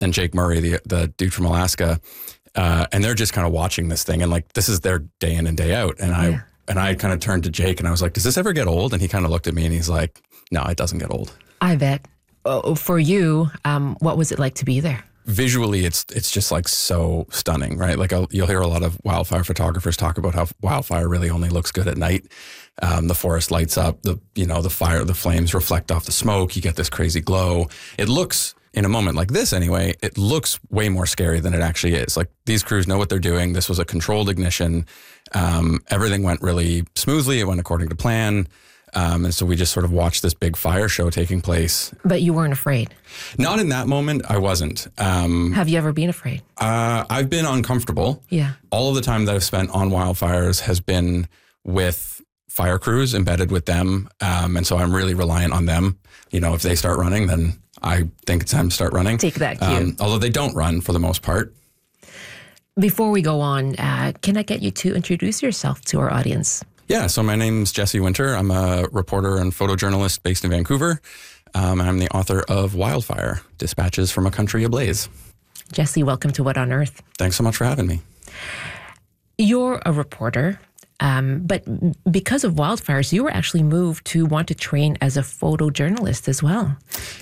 and Jake Murray, the dude from Alaska. And they're just kind of watching this thing, and like, this is their day in and day out. And I kind of turned to Jake and I was like, does this ever get old? And he kind of looked at me and he's like, no, it doesn't get old. I bet. For you, what was it like to be there? Visually, it's just like so stunning, right? Like you'll hear a lot of wildfire photographers talk about how wildfire really only looks good at night. The forest lights up, the flames reflect off the smoke. You get this crazy glow. It looks, in a moment like this anyway, it looks way more scary than it actually is. Like, these crews know what they're doing. This was a controlled ignition. Everything went really smoothly. It went according to plan. And so we just sort of watched this big fire show taking place. But you weren't afraid? Not in that moment. I wasn't. Have you ever been afraid? I've been uncomfortable. Yeah. All of the time that I've spent on wildfires has been with fire crews, embedded with them. And so I'm really reliant on them. You know, if they start running, then I think it's time to start running. Take that cue. Although they don't run for the most part. Before we go on, can I get you to introduce yourself to our audience? Yeah, so my name's Jesse Winter. I'm a reporter and photojournalist based in Vancouver. I'm the author of Wildfire, Dispatches from a Country Ablaze. Jesse, welcome to What on Earth. Thanks so much for having me. You're a reporter, but because of wildfires, you were actually moved to want to train as a photojournalist as well.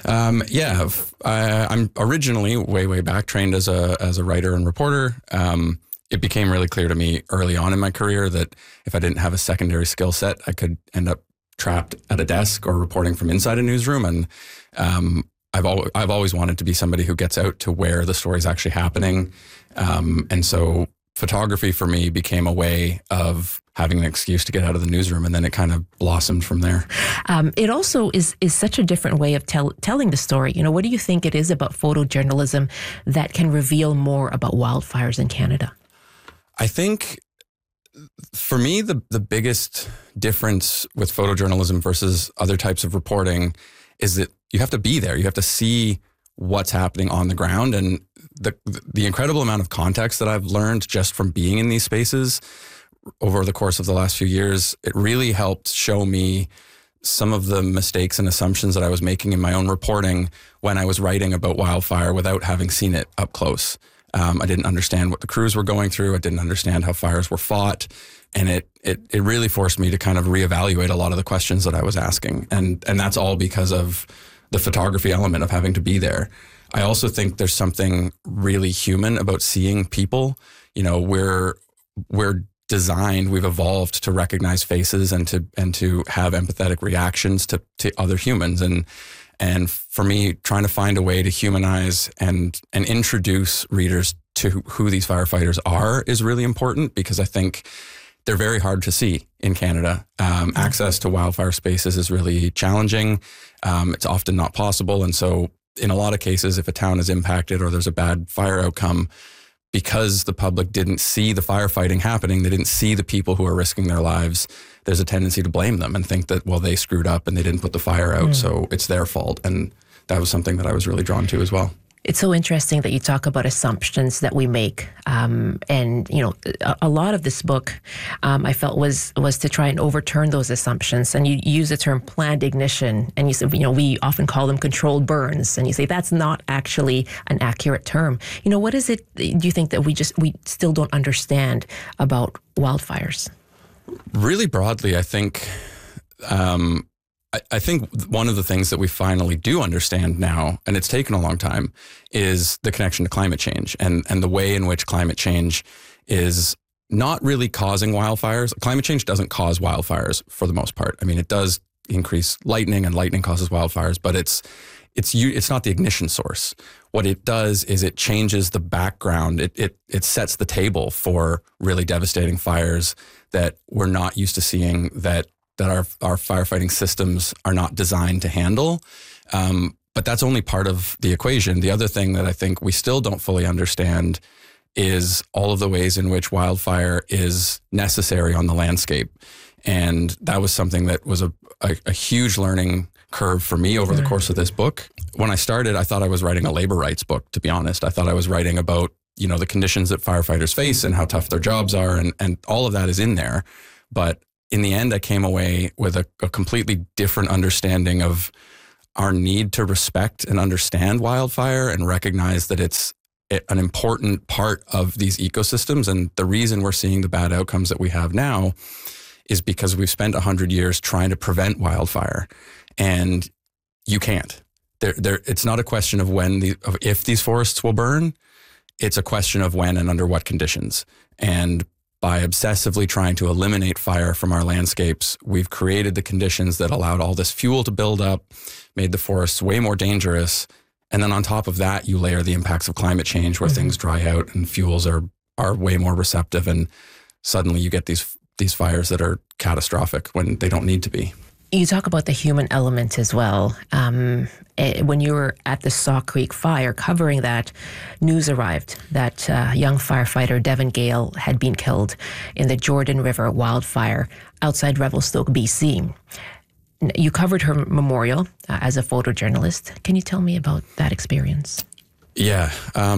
I'm originally way back trained as a writer and reporter. It became really clear to me early on in my career that if I didn't have a secondary skill set, I could end up trapped at a desk or reporting from inside a newsroom. And I've always wanted to be somebody who gets out to where the story's actually happening. And so photography for me became a way of having an excuse to get out of the newsroom, and then it kind of blossomed from there. It also is such a different way of telling the story. You know, what do you think it is about photojournalism that can reveal more about wildfires in Canada? I think for me, the biggest difference with photojournalism versus other types of reporting is that you have to be there. You have to see what's happening on the ground. And the incredible amount of context that I've learned just from being in these spaces over the course of the last few years, it really helped show me some of the mistakes and assumptions that I was making in my own reporting when I was writing about wildfire without having seen it up close. I didn't understand what the crews were going through. I didn't understand how fires were fought. And it really forced me to kind of reevaluate a lot of the questions that I was asking. And that's all because of the photography element of having to be there. I also think there's something really human about seeing people. You know, we're designed, we've evolved to recognize faces and to have empathetic reactions to other humans. And for me, trying to find a way to humanize and introduce readers to who these firefighters are is really important, because I think they're very hard to see in Canada. Access to wildfire spaces is really challenging. It's often not possible. And so in a lot of cases, if a town is impacted or there's a bad fire outcome, because the public didn't see the firefighting happening, they didn't see the people who are risking their lives, there's a tendency to blame them and think that, well, they screwed up and they didn't put the fire out, so it's their fault. And that was something that I was really drawn to as well. It's so interesting that you talk about assumptions that we make. And, you know, a lot of this book, I felt was to try and overturn those assumptions. And you use the term planned ignition. And you said, you know, we often call them controlled burns. And you say that's not actually an accurate term. You know, what is it, do you think, that we still don't understand about wildfires? Really broadly, I think... I think one of the things that we finally do understand now, and it's taken a long time, is the connection to climate change and the way in which climate change is not really causing wildfires. Climate change doesn't cause wildfires for the most part. I mean, it does increase lightning, and lightning causes wildfires, but it's not the ignition source. What it does is it changes the background. It sets the table for really devastating fires that we're not used to seeing, that our firefighting systems are not designed to handle. But that's only part of the equation. The other thing that I think we still don't fully understand is all of the ways in which wildfire is necessary on the landscape. And that was something that was a huge learning curve for me over the course of this book. When I started, I thought I was writing a labor rights book, to be honest. I thought I was writing about, you know, the conditions that firefighters face and how tough their jobs are, and all of that is in there. But in the end, I came away with a completely different understanding of our need to respect and understand wildfire and recognize that it's an important part of these ecosystems. And the reason we're seeing the bad outcomes that we have now is because we've spent 100 years trying to prevent wildfire, and you can't. It's not a question of if these forests will burn. It's a question of when and under what conditions. And by obsessively trying to eliminate fire from our landscapes, we've created the conditions that allowed all this fuel to build up, made the forests way more dangerous. And then on top of that, you layer the impacts of climate change where things dry out and fuels are way more receptive. And suddenly you get these fires that are catastrophic when they don't need to be. You talk about the human element as well. When you were at the Saw Creek fire covering that, news arrived that young firefighter Devon Gale had been killed in the Jordan River wildfire outside Revelstoke, BC. You covered her memorial as a photojournalist. Can you tell me about that experience? Yeah.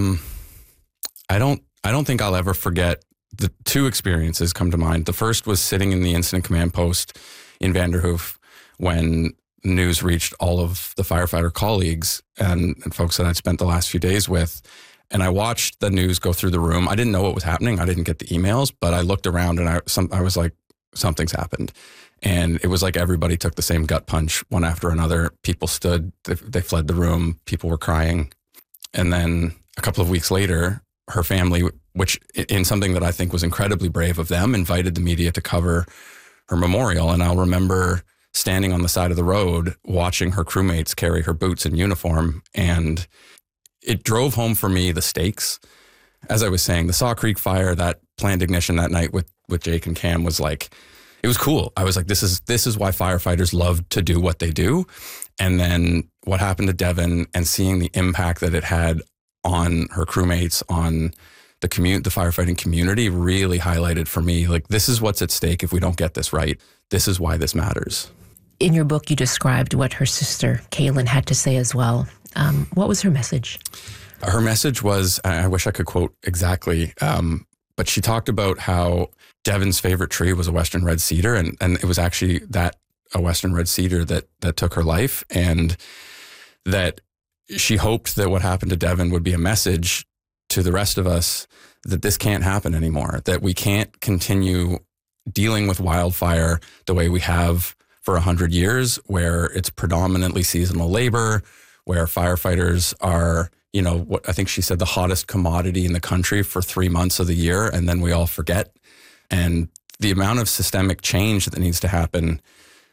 I don't think I'll ever forget. The two experiences come to mind. The first was sitting in the incident command post in Vanderhoof when news reached all of the firefighter colleagues and folks that I'd spent the last few days with. And I watched the news go through the room. I didn't know what was happening. I didn't get the emails, but I looked around and I was like, something's happened. And it was like everybody took the same gut punch one after another. People stood, they fled the room. People were crying. And then a couple of weeks later, her family, which in something that I think was incredibly brave of them, invited the media to cover her memorial. And I'll remember standing on the side of the road, watching her crewmates carry her boots and uniform. And it drove home for me the stakes. As I was saying, the Saw Creek fire, that planned ignition that night with Jake and Cam was like, it was cool. I was like, this is why firefighters love to do what they do. And then what happened to Devon and seeing the impact that it had on her crewmates, on the firefighting community really highlighted for me, like, this is what's at stake if we don't get this right. This is why this matters. In your book, you described what her sister, Kaylin, had to say as well. What was her message? Her message was, I wish I could quote exactly, but she talked about how Devon's favorite tree was a Western red cedar, and it was actually a Western red cedar that took her life, and that she hoped that what happened to Devon would be a message to the rest of us that this can't happen anymore, that we can't continue dealing with wildfire the way we have for 100 years, where it's predominantly seasonal labor, where firefighters are, what I think she said, the hottest commodity in the country for 3 months of the year, and then we all forget. And the amount of systemic change that needs to happen,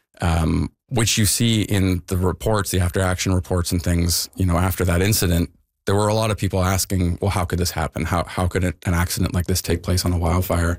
which you see in the reports, the after action reports and things, after that incident, there were a lot of people asking, well, how could this happen? How could an accident like this take place on a wildfire?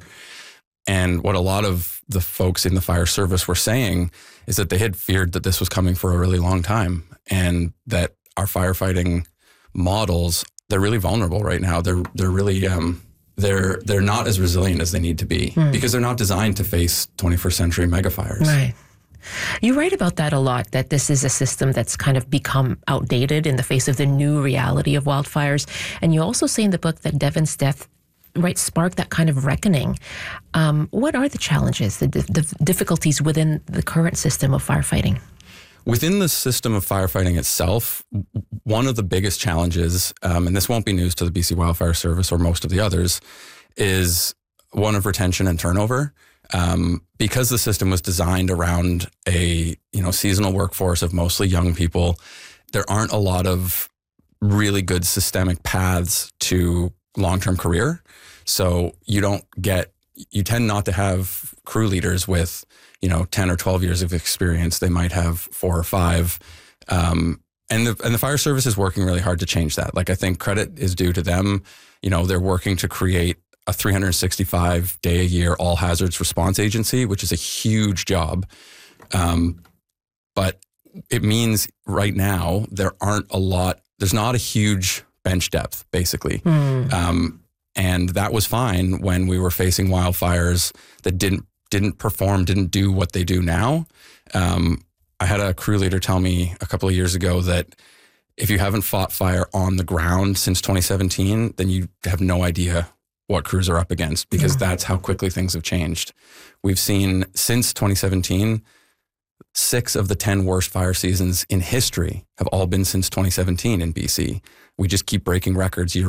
And what a lot of the folks in the fire service were saying is that they had feared that this was coming for a really long time, and that our firefighting models, they're really vulnerable right now. They're really, they're not as resilient as they need to be because they're not designed to face 21st century megafires. Right. You write about that a lot, that this is a system that's kind of become outdated in the face of the new reality of wildfires. And you also say in the book that Devon's death sparked that kind of reckoning. What are the challenges, the difficulties within the current system of firefighting? Within the system of firefighting itself, one of the biggest challenges, and this won't be news to the BC Wildfire Service or most of the others, is one of retention and turnover. Because the system was designed around a seasonal workforce of mostly young people, there aren't a lot of really good systemic paths to long-term career. So you tend not to have crew leaders with 10 or 12 years of experience. They might have 4 or 5. And the fire service is working really hard to change that. Like, I think credit is due to them. They're working to create a 365-day-a-year all hazards response agency, which is a huge job. But it means right now there's not a huge bench depth, basically. And that was fine when we were facing wildfires that didn't perform, didn't do what they do now. I had a crew leader tell me a couple of years ago that if you haven't fought fire on the ground since 2017, then you have no idea what crews are up against, because that's how quickly things have changed. We've seen since 2017, 6 of the 10 worst fire seasons in history have all been since 2017 in BC. We just keep breaking records year